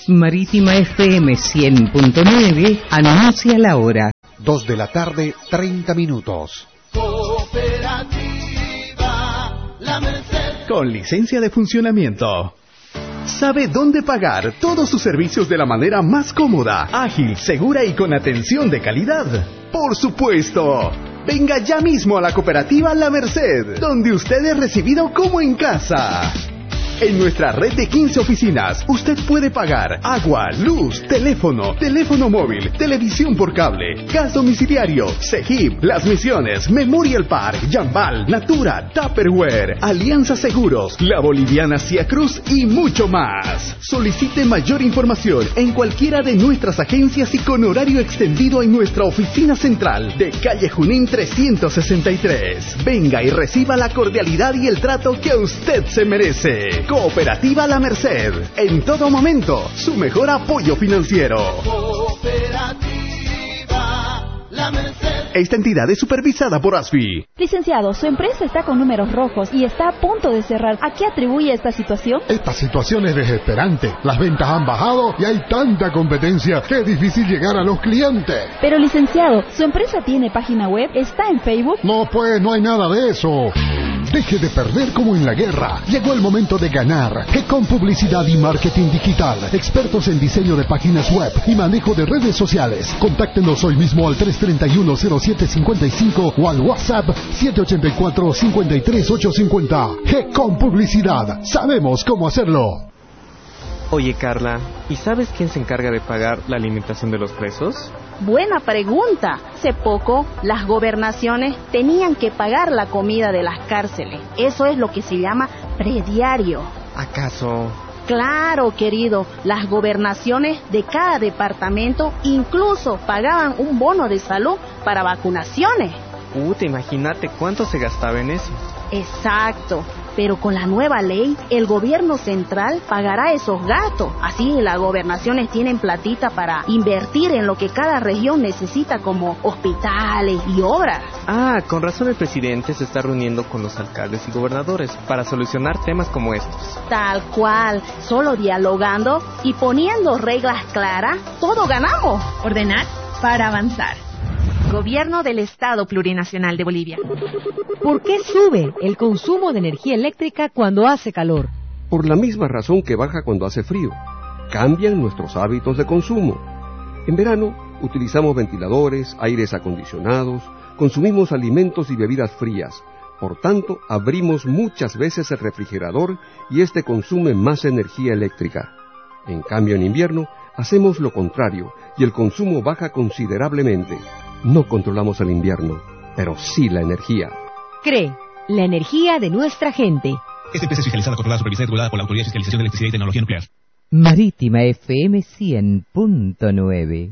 Marítima FM 100.9 anuncia la hora. 2 de la tarde, 30 minutos. Cooperativa La Merced. Con licencia de funcionamiento. Sabe dónde pagar todos sus servicios de la manera más cómoda, ágil, segura y con atención de calidad. ¡Por supuesto! Venga ya mismo a la Cooperativa La Merced, donde usted es recibido como en casa. En nuestra red de 15 oficinas, usted puede pagar agua, luz, teléfono móvil, televisión por cable, gas domiciliario, CEGIP, Las Misiones, Memorial Park, Jambal, Natura, Tupperware, Alianza Seguros, La Boliviana Cia Cruz y mucho más. Solicite mayor información en cualquiera de nuestras agencias y con horario extendido en nuestra oficina central de calle Junín 363. Venga y reciba la cordialidad y el trato que usted se merece. Cooperativa La Merced, en todo momento, su mejor apoyo financiero. Cooperativa La Merced. Esta entidad es supervisada por ASFI. Licenciado, su empresa está con números rojos y está a punto de cerrar. ¿A qué atribuye esta situación? Esta situación es desesperante. Las ventas han bajado y hay tanta competencia que es difícil llegar a los clientes. Pero licenciado, ¿su empresa tiene página web? ¿Está en Facebook? No, pues no hay nada de eso. Deje de perder como en la guerra. Llegó el momento de ganar. Con publicidad y marketing digital. Expertos en diseño de páginas web y manejo de redes sociales. Contáctenos hoy mismo al 331-0755 o al WhatsApp 784-53850. con publicidad. Sabemos cómo hacerlo. Oye, Carla, ¿y sabes quién se encarga de pagar la alimentación de los presos? Buena pregunta. Hace poco, las gobernaciones tenían que pagar la comida de las cárceles. Eso es lo que se llama prediario. ¿Acaso? Claro, querido. Las gobernaciones de cada departamento incluso pagaban un bono de salud para vacunaciones. Imagínate cuánto se gastaba en eso. Exacto. Pero con la nueva ley, el gobierno central pagará esos gastos. Así las gobernaciones tienen platita para invertir en lo que cada región necesita, como hospitales y obras. Con razón el presidente se está reuniendo con los alcaldes y gobernadores para solucionar temas como estos. Tal cual. Solo dialogando y poniendo reglas claras, todo ganamos. Ordenar para avanzar. Gobierno del Estado Plurinacional de Bolivia. ¿Por qué sube el consumo de energía eléctrica cuando hace calor? Por la misma razón que baja cuando hace frío. Cambian nuestros hábitos de consumo. En verano utilizamos ventiladores, aires acondicionados, consumimos alimentos y bebidas frías. Por tanto, abrimos muchas veces el refrigerador y este consume más energía eléctrica. En cambio, en invierno hacemos lo contrario y el consumo baja considerablemente. No controlamos el invierno, pero sí la energía. CRE, la energía de nuestra gente. Esta empresa es fiscalizada, controlada, supervisada y regulada por la Autoridad de Fiscalización de Electricidad y Tecnología Nuclear. Marítima FM 100.9.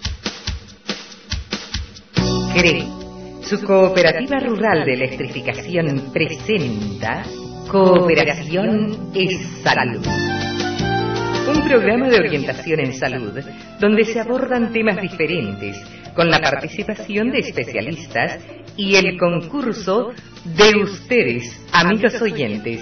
CRE, su cooperativa rural de electrificación presenta Cooperación es Salud. Un programa de orientación en salud donde se abordan temas diferentes con la participación de especialistas y el concurso de ustedes, amigos oyentes.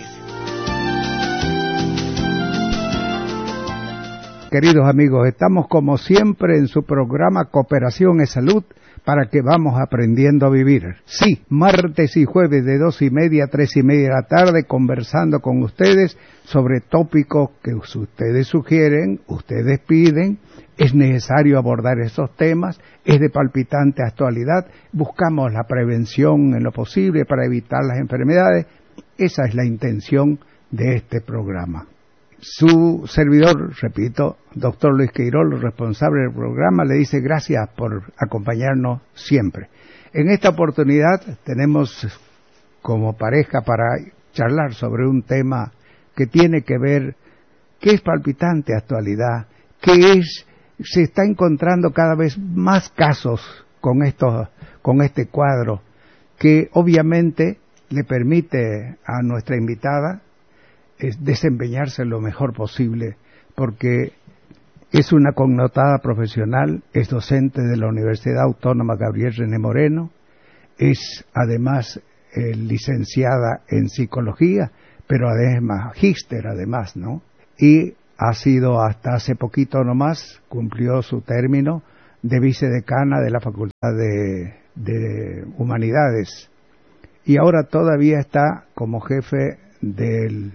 Queridos amigos, estamos como siempre en su programa Cooperación es Salud, para que vamos aprendiendo a vivir. Sí, martes y jueves de 2:30 a 3:30 de la tarde, conversando con ustedes sobre tópicos que ustedes sugieren, ustedes piden. Es necesario abordar esos temas, es de palpitante actualidad. Buscamos la prevención en lo posible para evitar las enfermedades. Esa es la intención de este programa. Su servidor, repito, doctor Luis Queirol, responsable del programa, le dice gracias por acompañarnos siempre. En esta oportunidad tenemos como pareja para charlar sobre un tema que tiene que ver, que es palpitante actualidad, se está encontrando cada vez más casos con este cuadro, que obviamente le permite a nuestra invitada desempeñarse lo mejor posible, porque es una connotada profesional, es docente de la Universidad Autónoma Gabriel René Moreno, es además licenciada en psicología, pero además magíster además, ¿no? Y ha sido hasta hace poquito nomás, cumplió su término de vicedecana de la Facultad de Humanidades, y ahora todavía está como jefe del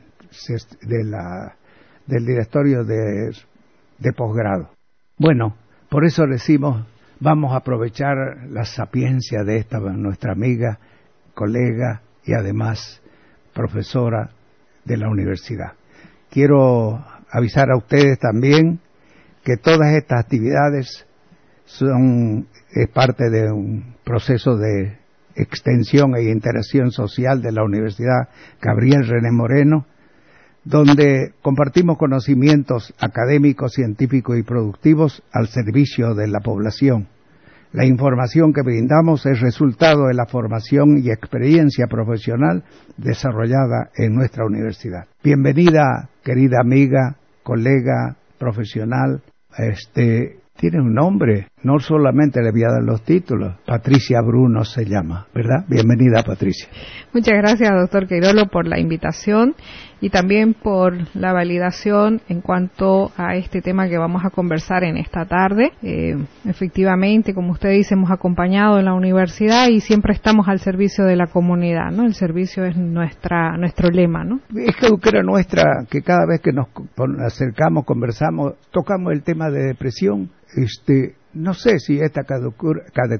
directorio de posgrado. Bueno, por eso decimos, vamos a aprovechar la sapiencia de esta nuestra amiga, colega y además profesora de la universidad. Quiero avisar a ustedes también que todas estas actividades es parte de un proceso de extensión e interacción social de la Universidad Gabriel René Moreno, donde compartimos conocimientos académicos, científicos y productivos al servicio de la población. La información que brindamos es resultado de la formación y experiencia profesional desarrollada en nuestra universidad. Bienvenida, querida amiga, colega, profesional. Tiene un nombre, no solamente le voy a dar los títulos. Patricia Bruno se llama, ¿verdad? Bienvenida, Patricia. Muchas gracias, doctor Queirolo, por la invitación y también por la validación en cuanto a este tema que vamos a conversar en esta tarde. Efectivamente, como usted dice, hemos acompañado en la universidad y siempre estamos al servicio de la comunidad, ¿no? El servicio es nuestro lema, ¿no? Es caduquera nuestra que cada vez que nos acercamos, conversamos, tocamos el tema de depresión. No sé si esta caduco,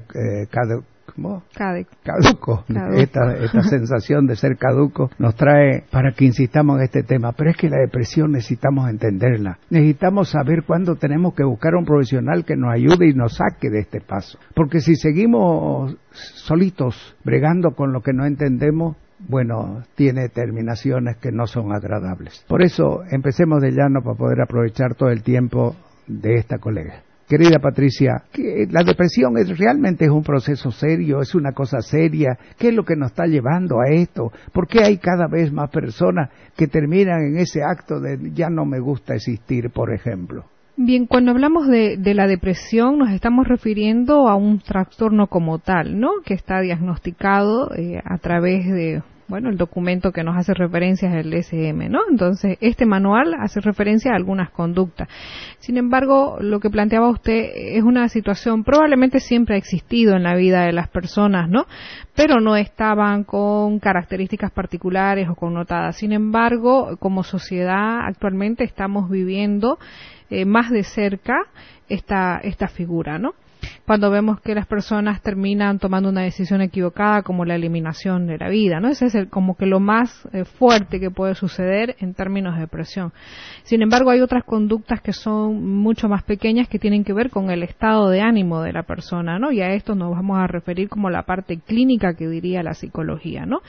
esta sensación de ser caduco nos trae para que insistamos en este tema, pero es que la depresión necesitamos entenderla, necesitamos saber cuándo tenemos que buscar a un profesional que nos ayude y nos saque de este paso, porque si seguimos solitos bregando con lo que no entendemos, bueno, tiene terminaciones que no son agradables. Por eso empecemos de llano para poder aprovechar todo el tiempo de esta colega. Querida Patricia, la depresión realmente es un proceso serio, es una cosa seria. ¿Qué es lo que nos está llevando a esto? ¿Por qué hay cada vez más personas que terminan en ese acto de ya no me gusta existir, por ejemplo? Bien, cuando hablamos de la depresión nos estamos refiriendo a un trastorno como tal, ¿no? Que está diagnosticado a través de el documento que nos hace referencia es el DSM, ¿no? Entonces, este manual hace referencia a algunas conductas. Sin embargo, lo que planteaba usted es una situación, probablemente siempre ha existido en la vida de las personas, ¿no? Pero no estaban con características particulares o connotadas. Sin embargo, como sociedad, actualmente estamos viviendo más de cerca esta figura, ¿no? Cuando vemos que las personas terminan tomando una decisión equivocada como la eliminación de la vida, ¿no? Ese es como que lo más fuerte que puede suceder en términos de depresión. Sin embargo, hay otras conductas que son mucho más pequeñas que tienen que ver con el estado de ánimo de la persona, ¿no? Y a esto nos vamos a referir como la parte clínica que diría la psicología, ¿no?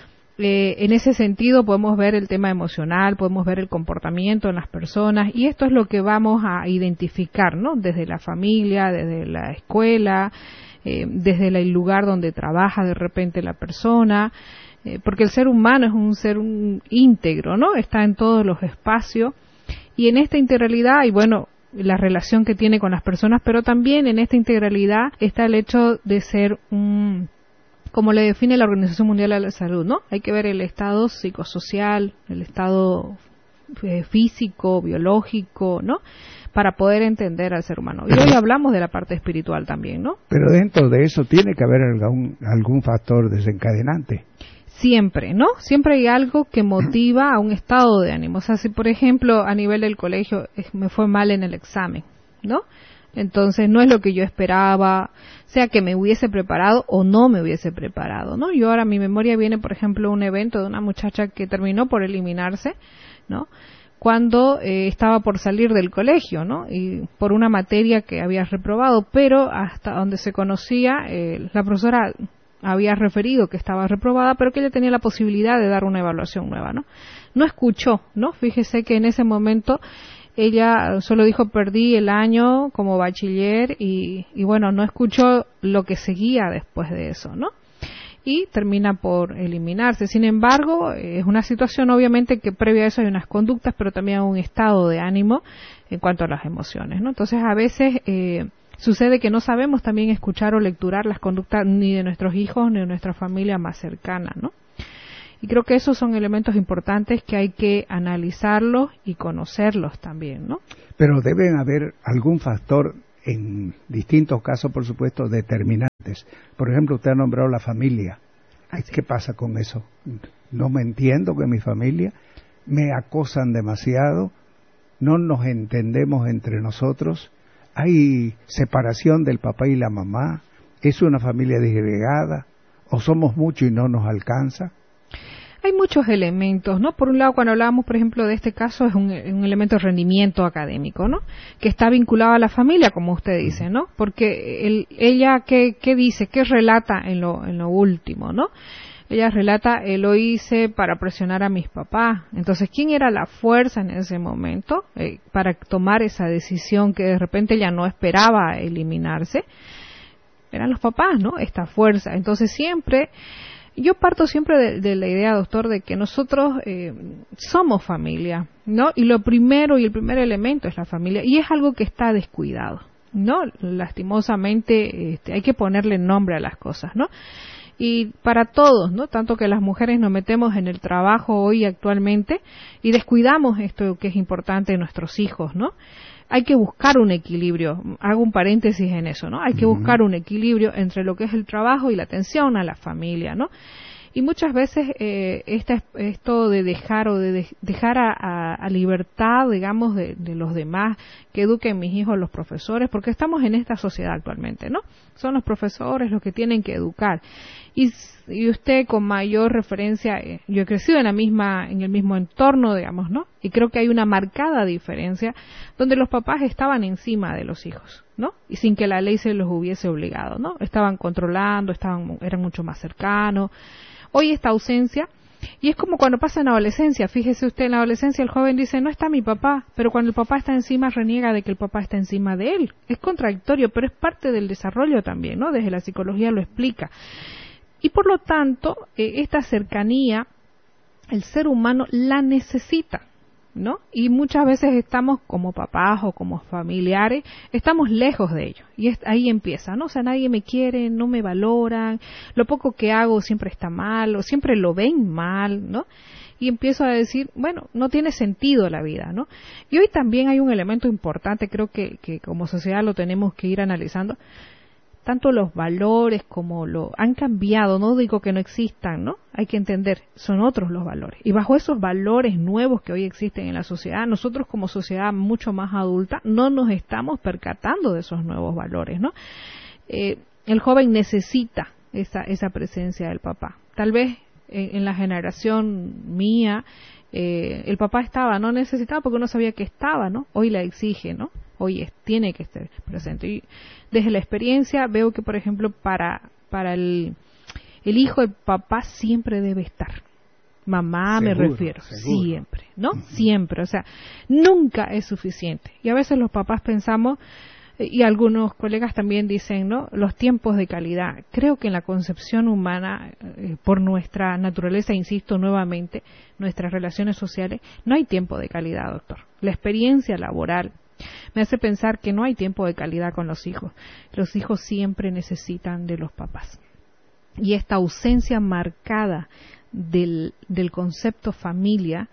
En ese sentido podemos ver el tema emocional, podemos ver el comportamiento en las personas y esto es lo que vamos a identificar, ¿no? Desde la familia, desde la escuela, desde el lugar donde trabaja de repente la persona, porque el ser humano es un ser íntegro, ¿no? Está en todos los espacios y en esta integralidad la relación que tiene con las personas, pero también en esta integralidad está el hecho de ser como le define la Organización Mundial de la Salud, ¿no? Hay que ver el estado psicosocial, el estado físico, biológico, ¿no? Para poder entender al ser humano. Y hoy hablamos de la parte espiritual también, ¿no? Pero dentro de eso tiene que haber algún factor desencadenante. Siempre, ¿no? Siempre hay algo que motiva a un estado de ánimo. O sea, si por ejemplo a nivel del colegio me fue mal en el examen, ¿no? Entonces no es lo que yo esperaba, sea que me hubiese preparado o no me hubiese preparado, ¿no? Yo ahora a mi memoria viene, por ejemplo, un evento de una muchacha que terminó por eliminarse, ¿no? Cuando estaba por salir del colegio, ¿no? Y por una materia que había reprobado, pero hasta donde se conocía, la profesora había referido que estaba reprobada, pero que ella tenía la posibilidad de dar una evaluación nueva, ¿no? No escuchó, ¿no? Fíjese que en ese momento ella solo dijo perdí el año como bachiller y no escuchó lo que seguía después de eso, ¿no? Y termina por eliminarse. Sin embargo, es una situación obviamente que previa a eso hay unas conductas, pero también un estado de ánimo en cuanto a las emociones, ¿no? Entonces a veces sucede que no sabemos también escuchar o lecturar las conductas ni de nuestros hijos ni de nuestra familia más cercana, ¿no? Y creo que esos son elementos importantes que hay que analizarlos y conocerlos también, ¿no? Pero deben haber algún factor, en distintos casos, por supuesto, determinantes. Por ejemplo, usted ha nombrado la familia. ¿Qué pasa con eso? No me entiendo que mi familia, me acosan demasiado, no nos entendemos entre nosotros, hay separación del papá y la mamá, es una familia disgregada, o somos muchos y no nos alcanza. Hay muchos elementos, ¿no? Por un lado, cuando hablábamos, por ejemplo, de este caso, es un elemento de rendimiento académico, ¿no? Que está vinculado a la familia, como usted dice, ¿no? Porque ella, ¿qué dice? ¿Qué relata en lo último, no? Ella relata, lo hice para presionar a mis papás. Entonces, ¿quién era la fuerza en ese momento para tomar esa decisión que de repente ella no esperaba eliminarse? Eran los papás, ¿no? Esta fuerza. Entonces, yo parto siempre de la idea, doctor, de que nosotros somos familia, ¿no? Y el primer elemento es la familia, y es algo que está descuidado, ¿no? Lastimosamente hay que ponerle nombre a las cosas, ¿no? Y para todos, ¿no? Tanto que las mujeres nos metemos en el trabajo hoy actualmente y descuidamos esto que es importante en nuestros hijos, ¿no? Hay que buscar un equilibrio, hago un paréntesis en eso, ¿no? Hay que buscar un equilibrio entre lo que es el trabajo y la atención a la familia, ¿no? Y muchas veces esto de dejar a libertad, digamos, de los demás, que eduquen mis hijos los profesores, porque estamos en esta sociedad actualmente, ¿no? Son los profesores los que tienen que educar. Y usted con mayor referencia, yo he crecido en el mismo entorno, digamos, ¿no? Y creo que hay una marcada diferencia donde los papás estaban encima de los hijos, ¿no? Y sin que la ley se los hubiese obligado, ¿no? Estaban controlando, eran mucho más cercanos. Hoy esta ausencia, y es como cuando pasa en la adolescencia, fíjese usted, en la adolescencia el joven dice, no está mi papá, pero cuando el papá está encima reniega de que el papá está encima de él. Es contradictorio, pero es parte del desarrollo también, ¿no? Desde la psicología lo explica. Y por lo tanto, esta cercanía, el ser humano la necesita, ¿no? Y muchas veces estamos como papás o como familiares, estamos lejos de ellos. Y ahí empieza, ¿no? O sea, nadie me quiere, no me valoran, lo poco que hago siempre está mal, o siempre lo ven mal, ¿no? Y empiezo a decir, bueno, no tiene sentido la vida, ¿no? Y hoy también hay un elemento importante, creo que como sociedad lo tenemos que ir analizando. Tanto los valores como han cambiado, no digo que no existan, ¿no? Hay que entender, son otros los valores. Y bajo esos valores nuevos que hoy existen en la sociedad, nosotros como sociedad mucho más adulta no nos estamos percatando de esos nuevos valores, ¿no? El joven necesita esa presencia del papá. Tal vez en la generación mía, el papá no necesitaba porque no sabía que estaba, ¿no? Hoy la exige, ¿no? Hoy tiene que estar presente. Y desde la experiencia veo que, por ejemplo, para el hijo, el papá siempre debe estar. Mamá, seguro, me refiero, seguro. Siempre, ¿no? Siempre, o sea, nunca es suficiente. Y a veces los papás pensamos, y algunos colegas también dicen, ¿no? Los tiempos de calidad. Creo que en la concepción humana, por nuestra naturaleza, insisto nuevamente, nuestras relaciones sociales, no hay tiempo de calidad, doctor. La experiencia laboral me hace pensar que no hay tiempo de calidad con los hijos. Los hijos siempre necesitan de los papás. Y esta ausencia marcada del concepto familia,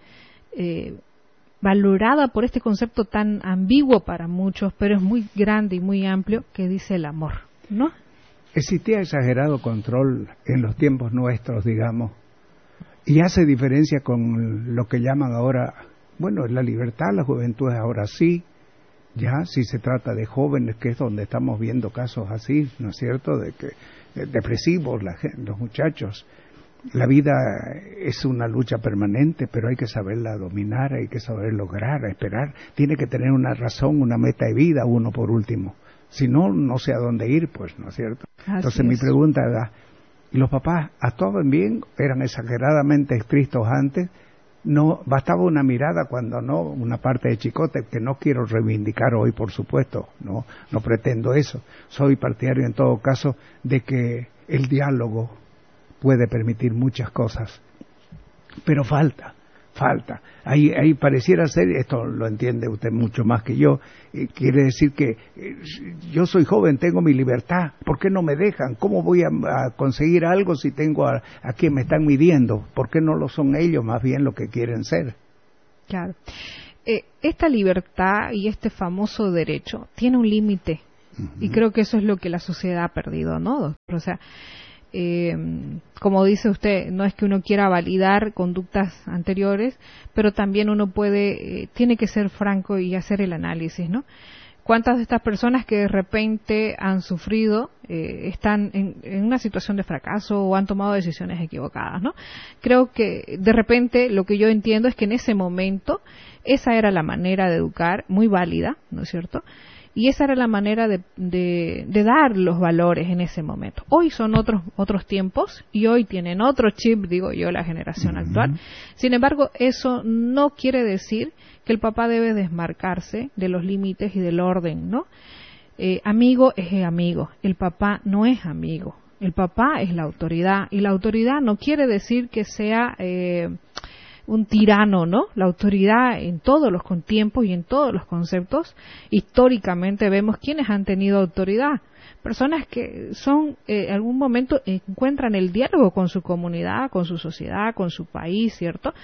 valorada por este concepto tan ambiguo para muchos, pero es muy grande y muy amplio, que dice el amor, ¿no? Existía exagerado control en los tiempos nuestros, digamos, y hace diferencia con lo que llaman ahora, bueno, la libertad, la juventud es ahora sí. Ya, si se trata de jóvenes, que es donde estamos viendo casos así, ¿no es cierto?, de que depresivos los muchachos. La vida es una lucha permanente, pero hay que saberla dominar, hay que saber lograr, esperar. Tiene que tener una razón, una meta de vida, uno por último. Si no, no sé a dónde ir, pues, ¿no es cierto? Entonces mi pregunta era, ¿los papás actuaban bien? ¿Eran exageradamente estrictos antes? No, bastaba una mirada cuando no, una parte de chicote que no quiero reivindicar hoy, por supuesto, no pretendo eso. Soy partidario en todo caso de que el diálogo puede permitir muchas cosas, pero falta falta. Ahí pareciera ser, esto lo entiende usted mucho más que yo, quiere decir que yo soy joven, tengo mi libertad, ¿por qué no me dejan? ¿Cómo voy a conseguir algo si tengo a quien me están midiendo? ¿Por qué no lo son ellos más bien lo que quieren ser? Claro. Esta libertad y este famoso derecho tiene un límite, y creo que eso es lo que la sociedad ha perdido, ¿no, doctor? O sea, como dice usted, no es que uno quiera validar conductas anteriores, pero también uno tiene que ser franco y hacer el análisis, ¿no? ¿Cuántas de estas personas que de repente han sufrido están en una situación de fracaso o han tomado decisiones equivocadas, ¿no? Creo que de repente lo que yo entiendo es que en ese momento esa era la manera de educar, muy válida, ¿no es cierto? Y esa era la manera de dar los valores en ese momento. Hoy son otros tiempos y hoy tienen otro chip, digo yo, la generación actual. Sin embargo, eso no quiere decir que el papá debe desmarcarse de los límites y del orden, ¿no? Amigo es amigo, el papá no es amigo. El papá es la autoridad y la autoridad no quiere decir que sea un tirano, ¿no? La autoridad en todos los tiempos y en todos los conceptos, históricamente vemos quiénes han tenido autoridad. Personas que son, en algún momento encuentran el diálogo con su comunidad, con su sociedad, con su país, ¿cierto?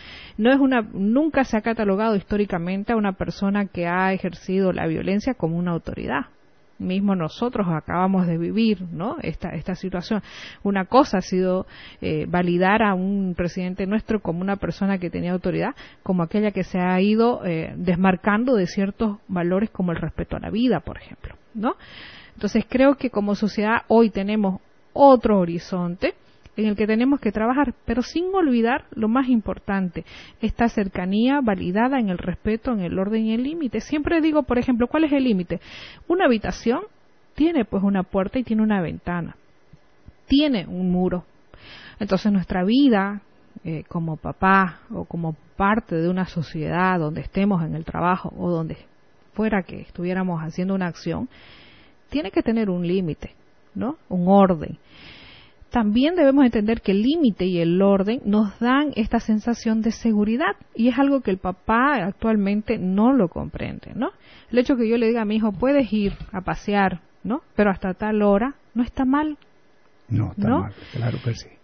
Nunca se ha catalogado históricamente a una persona que ha ejercido la violencia como una autoridad. Mismo nosotros acabamos de vivir, ¿no? Esta situación. Una cosa ha sido validar a un presidente nuestro como una persona que tenía autoridad, como aquella que se ha ido desmarcando de ciertos valores como el respeto a la vida, por ejemplo, ¿no? Entonces creo que como sociedad hoy tenemos otro horizonte en el que tenemos que trabajar, pero sin olvidar lo más importante, esta cercanía validada en el respeto, en el orden y el límite. Siempre digo, por ejemplo, ¿cuál es el límite? Una habitación tiene pues una puerta y tiene una ventana, tiene un muro. Entonces nuestra vida como papá o como parte de una sociedad donde estemos en el trabajo o donde fuera que estuviéramos haciendo una acción, tiene que tener un límite, ¿no? Un orden. También debemos entender que el límite y el orden nos dan esta sensación de seguridad y es algo que el papá actualmente no lo comprende, ¿no? El hecho que yo le diga a mi hijo, puedes ir a pasear, ¿no? Pero hasta tal hora, no está mal. No está mal, claro que sí.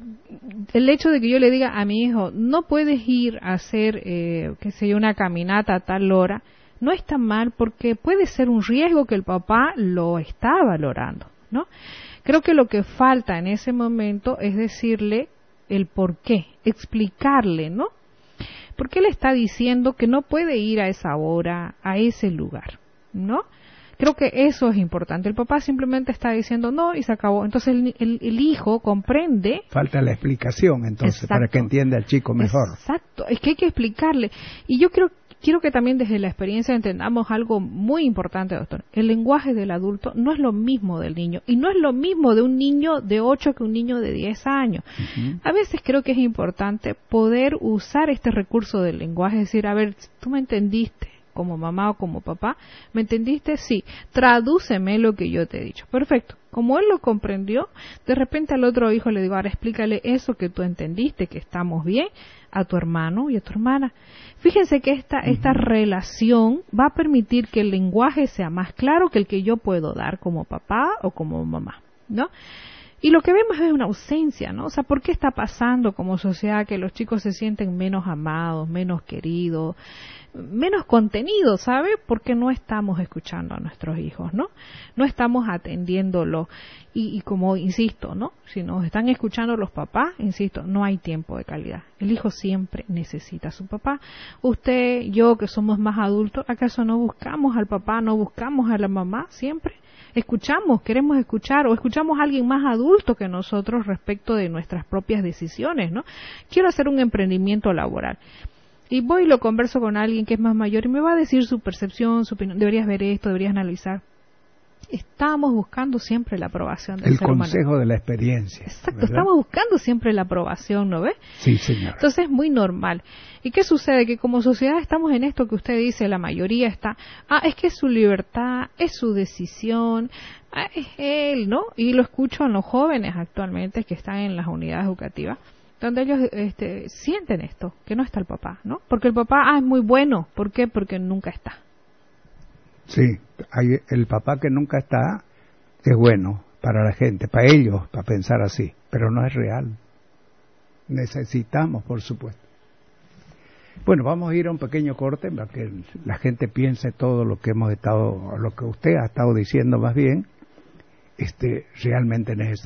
El hecho de que yo le diga a mi hijo, no puedes ir a hacer, una caminata a tal hora, no está mal porque puede ser un riesgo que el papá lo está valorando, ¿no? Creo que lo que falta en ese momento es decirle el por qué, explicarle, ¿no? ¿Por qué le está diciendo que no puede ir a esa hora, a ese lugar, ¿no? Creo que eso es importante. El papá simplemente está diciendo no y se acabó. Entonces el hijo comprende. Falta la explicación, entonces, para que entienda el chico mejor. Exacto, es que hay que explicarle. Y yo quiero que también desde la experiencia entendamos algo muy importante, doctor. El lenguaje del adulto no es lo mismo del niño. Y no es lo mismo de un niño de 8 que un niño de 10 años. A veces creo que es importante poder usar este recurso del lenguaje. Es decir, a ver, tú me entendiste como mamá o como papá, ¿me entendiste? Sí, tradúceme lo que yo te he dicho. Perfecto. Como él lo comprendió, de repente al otro hijo le digo, ahora explícale eso que tú entendiste, que estamos bien, a tu hermano y a tu hermana. Fíjense que esta relación va a permitir que el lenguaje sea más claro que el que yo puedo dar como papá o como mamá, ¿no? Y lo que vemos es una ausencia, ¿no? O sea, ¿por qué está pasando como sociedad que los chicos se sienten menos amados, menos queridos, menos contenidos, ¿sabe? Porque no estamos escuchando a nuestros hijos, ¿no? No estamos atendiéndolo. Y como insisto, ¿no? Si nos están escuchando los papás, insisto, no hay tiempo de calidad. El hijo siempre necesita a su papá. Usted, yo, que somos más adultos, ¿acaso no buscamos al papá, no buscamos a la mamá siempre? Escuchamos, queremos escuchar o escuchamos a alguien más adulto que nosotros respecto de nuestras propias decisiones, ¿no? Quiero hacer un emprendimiento laboral y voy y lo converso con alguien que es más mayor y me va a decir su percepción, su opinión, deberías ver esto, deberías analizar. Estamos buscando siempre la aprobación del ser humano. El consejo de la experiencia. Exacto, ¿verdad? Estamos buscando siempre la aprobación, ¿no ve? Sí, señora. Entonces es muy normal. ¿Y qué sucede? Que como sociedad estamos en esto que usted dice, la mayoría está, es que es su libertad, es su decisión, es él, ¿no? Y lo escucho en los jóvenes actualmente que están en las unidades educativas. donde ellos sienten esto, que no está el papá, ¿no? Porque el papá es muy bueno. ¿Por qué? Porque nunca está. Sí, el papá que nunca está es bueno para la gente, para ellos, para pensar así, pero no es real. Necesitamos, por supuesto. Bueno, vamos a ir a un pequeño corte para que la gente piense todo lo que hemos estado, lo que usted ha estado diciendo más bien, realmente necesario.